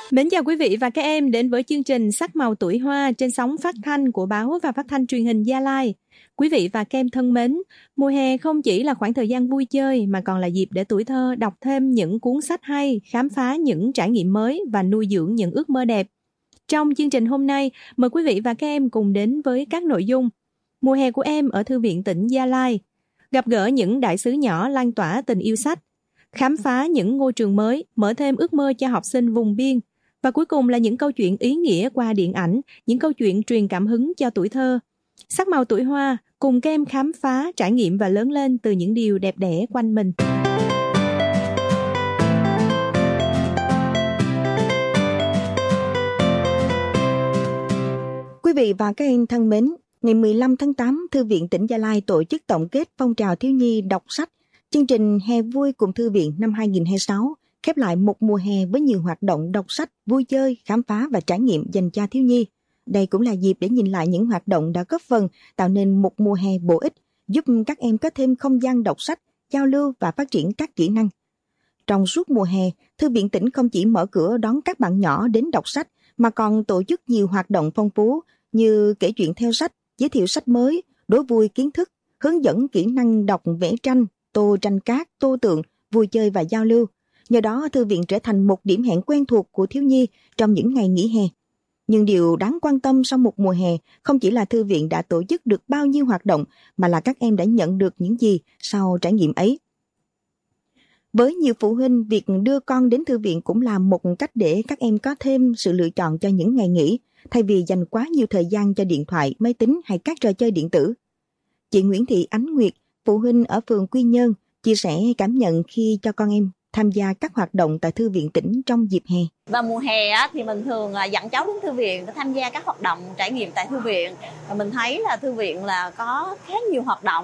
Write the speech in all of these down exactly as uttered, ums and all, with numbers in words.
Mến chào quý vị và các em đến với chương trình Sắc màu tuổi hoa trên sóng phát thanh của báo và phát thanh truyền hình Gia Lai. Quý vị và các em thân mến, mùa hè không chỉ là khoảng thời gian vui chơi mà còn là dịp để tuổi thơ đọc thêm những cuốn sách hay, khám phá những trải nghiệm mới và nuôi dưỡng những ước mơ đẹp. Trong chương trình hôm nay, mời quý vị và các em cùng đến với các nội dung Mùa hè của em ở Thư viện tỉnh Gia Lai, gặp gỡ những đại sứ nhỏ lan tỏa tình yêu sách, khám phá những ngôi trường mới, mở thêm ước mơ cho học sinh vùng biên. Và cuối cùng là những câu chuyện ý nghĩa qua điện ảnh, những câu chuyện truyền cảm hứng cho tuổi thơ. Sắc màu tuổi hoa, cùng các em khám phá, trải nghiệm và lớn lên từ những điều đẹp đẽ quanh mình. Quý vị và các em thân mến, ngày mười lăm tháng tám, Thư viện tỉnh Gia Lai tổ chức tổng kết phong trào thiếu nhi đọc sách. Chương trình Hè vui cùng Thư viện năm hai không hai sáu khép lại một mùa hè với nhiều hoạt động đọc sách, vui chơi, khám phá và trải nghiệm dành cho thiếu nhi. Đây cũng là dịp để nhìn lại những hoạt động đã góp phần tạo nên một mùa hè bổ ích, giúp các em có thêm không gian đọc sách, giao lưu và phát triển các kỹ năng. Trong suốt mùa hè, Thư viện tỉnh không chỉ mở cửa đón các bạn nhỏ đến đọc sách, mà còn tổ chức nhiều hoạt động phong phú như kể chuyện theo sách, giới thiệu sách mới, đố vui kiến thức, hướng dẫn kỹ năng đọc vẽ tranh, tô tranh cát, tô tượng, vui chơi và giao lưu. Nhờ đó, Thư viện trở thành một điểm hẹn quen thuộc của thiếu nhi trong những ngày nghỉ hè. Nhưng điều đáng quan tâm sau một mùa hè không chỉ là Thư viện đã tổ chức được bao nhiêu hoạt động, mà là các em đã nhận được những gì sau trải nghiệm ấy. Với nhiều phụ huynh, việc đưa con đến Thư viện cũng là một cách để các em có thêm sự lựa chọn cho những ngày nghỉ, thay vì dành quá nhiều thời gian cho điện thoại, máy tính hay các trò chơi điện tử. Chị Nguyễn Thị Ánh Nguyệt, phụ huynh ở phường Quy Nhơn, chia sẻ cảm nhận khi cho con em tham gia các hoạt động tại Thư viện tỉnh trong dịp hè. Vào mùa hè á, thì mình thường dẫn cháu đến Thư viện để tham gia các hoạt động trải nghiệm tại Thư viện. Và mình thấy là Thư viện là có khá nhiều hoạt động,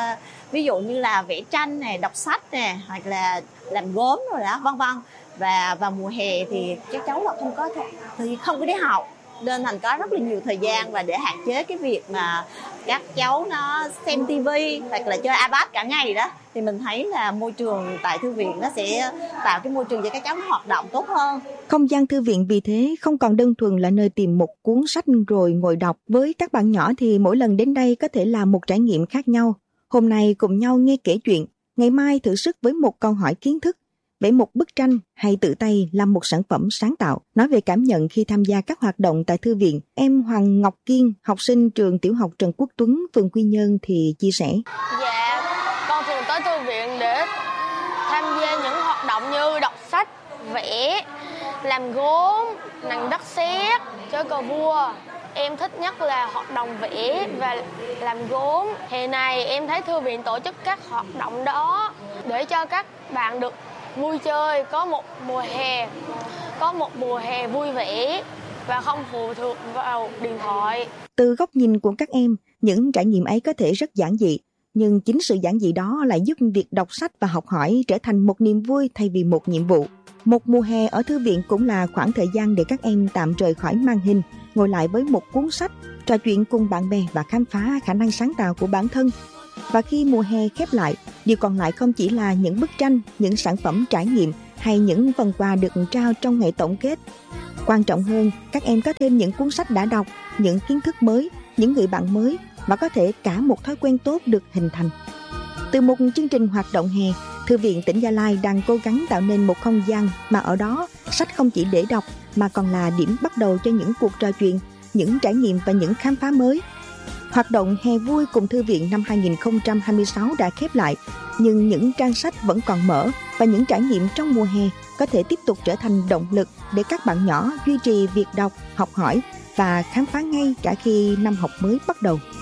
ví dụ như là vẽ tranh này, đọc sách này, hoặc là làm gốm rồi đó, vân vân. Và vào mùa hè thì các cháu là không có thì không có đi học, nên thành có rất là nhiều thời gian, và để hạn chế cái việc mà các cháu nó xem tivi hoặc là chơi iPad cả ngày đó, thì mình thấy là môi trường tại Thư viện nó sẽ tạo cái môi trường cho các cháu nó hoạt động tốt hơn. Không gian Thư viện vì thế không còn đơn thuần là nơi tìm một cuốn sách rồi ngồi đọc. Với các bạn nhỏ thì mỗi lần đến đây có thể là một trải nghiệm khác nhau. Hôm nay cùng nhau nghe kể chuyện, ngày mai thử sức với một câu hỏi kiến thức, vẽ một bức tranh hay tự tay làm một sản phẩm sáng tạo. Nói về cảm nhận khi tham gia các hoạt động tại Thư viện, em Hoàng Ngọc Kiên, học sinh trường tiểu học Trần Quốc Tuấn, phường Quy Nhơn thì chia sẻ. Dạ, con thường tới Thư viện để tham gia những hoạt động như đọc sách, vẽ, làm gốm, nặn đất sét, chơi cờ vua. Em thích nhất là hoạt động vẽ và làm gốm. Hè này em thấy Thư viện tổ chức các hoạt động đó để cho các bạn được vui chơi, có một mùa hè, có một mùa hè vui vẻ và không phụ thuộc vào điện thoại. Từ góc nhìn của các em, những trải nghiệm ấy có thể rất giản dị, nhưng chính sự giản dị đó lại giúp việc đọc sách và học hỏi trở thành một niềm vui thay vì một nhiệm vụ. Một mùa hè ở Thư viện cũng là khoảng thời gian để các em tạm rời khỏi màn hình, ngồi lại với một cuốn sách, trò chuyện cùng bạn bè và khám phá khả năng sáng tạo của bản thân. Và khi mùa hè khép lại, điều còn lại không chỉ là những bức tranh, những sản phẩm trải nghiệm hay những phần quà được trao trong ngày tổng kết. Quan trọng hơn, các em có thêm những cuốn sách đã đọc, những kiến thức mới, những người bạn mới và có thể cả một thói quen tốt được hình thành. Từ một chương trình hoạt động hè, Thư viện tỉnh Gia Lai đang cố gắng tạo nên một không gian mà ở đó sách không chỉ để đọc mà còn là điểm bắt đầu cho những cuộc trò chuyện, những trải nghiệm và những khám phá mới. Hoạt động Hè vui cùng Thư viện năm hai không hai sáu đã khép lại, nhưng những trang sách vẫn còn mở và những trải nghiệm trong mùa hè có thể tiếp tục trở thành động lực để các bạn nhỏ duy trì việc đọc, học hỏi và khám phá ngay cả khi năm học mới bắt đầu.